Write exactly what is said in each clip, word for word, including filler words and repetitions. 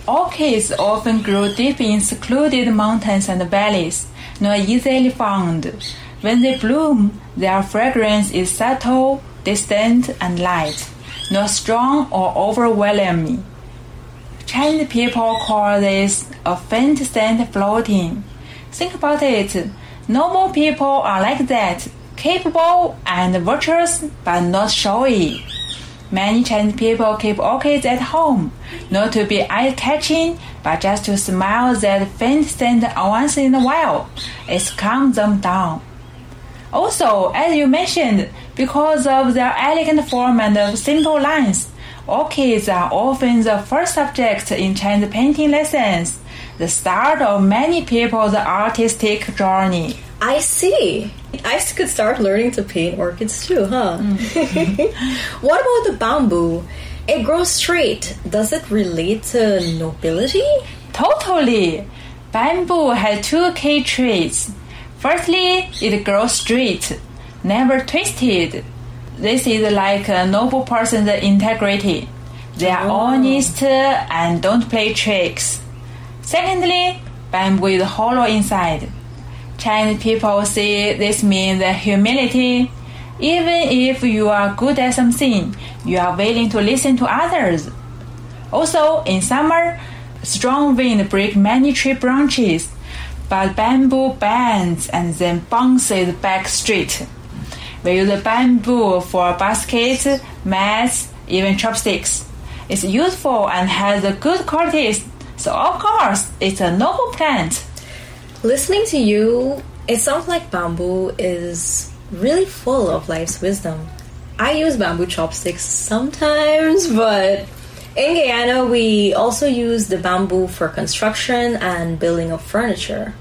Orchids often grow deep in secluded mountains and valleys, not easily found. When they bloom, their fragrance is subtle, distant, and light, not strong or overwhelming. Chinese people call this a faint scent floating. Think about it. Normal people are like that, capable and virtuous, but not showy. Many Chinese people keep orchids at home, not to be eye-catching, but just to smell that faint scent once in a while. It calms them down. Also, as you mentioned, because of their elegant form and simple lines, orchids are often the first subject in Chinese painting lessons, the start of many people's artistic journey. I see. I could start learning to paint orchids too, huh? Mm-hmm. What about the bamboo? It grows straight. Does it relate to nobility? Totally. Bamboo has two key traits. Firstly, it grows straight, never twisted. This is like a noble person's integrity. They are oh. honest and don't play tricks. Secondly, bamboo is hollow inside. Chinese people say this means humility. Even if you are good at something, you are willing to listen to others. Also, in summer, strong wind breaks many tree branches, but bamboo bends and then bounces back straight. We use bamboo for baskets, mats, even chopsticks. It's useful and has good qualities, so of course, it's a noble plant. Listening to you, it sounds like bamboo is really full of life's wisdom. I use bamboo chopsticks sometimes, but in Guyana, we also use the bamboo for construction and building of furniture.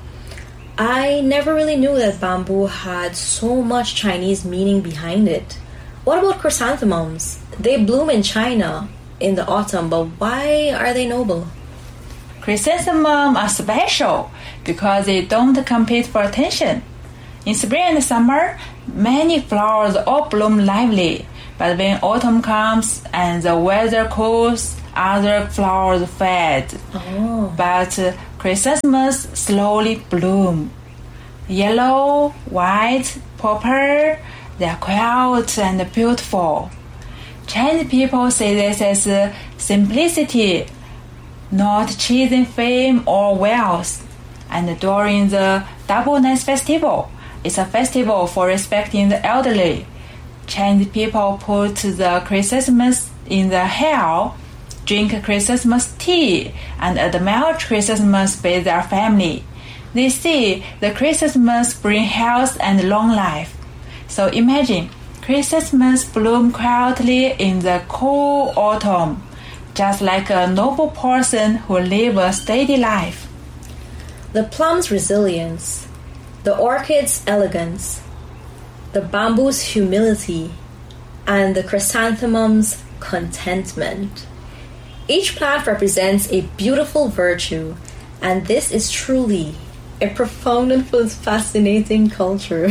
I never really knew that bamboo had so much Chinese meaning behind it. What about chrysanthemums? They bloom in China in the autumn, but why are they noble? Chrysanthemums are special because they don't compete for attention. In spring and summer, many flowers all bloom lively, but when autumn comes and the weather cools, other flowers fade. Oh. But uh, chrysanthemums slowly bloom. Yellow, white, purple, they are quiet and beautiful. Chinese people say this as uh, simplicity, not chasing fame or wealth. And during the Double Night Festival, it's a festival for respecting the elderly. Chinese people put the chrysanthemums in the hair, drink Christmas tea, and admire chrysanthemums with their family. They say the chrysanthemums bring health and long life. So imagine, chrysanthemums bloom quietly in the cool autumn, just like a noble person who lives a steady life. The plum's resilience, the orchid's elegance, the bamboo's humility, and the chrysanthemum's contentment. Each plant represents a beautiful virtue, and this is truly a profound and fascinating culture.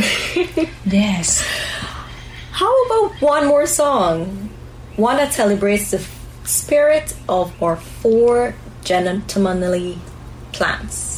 Yes. How about one more song? One that celebrates the spirit of our four gentlemanly plants.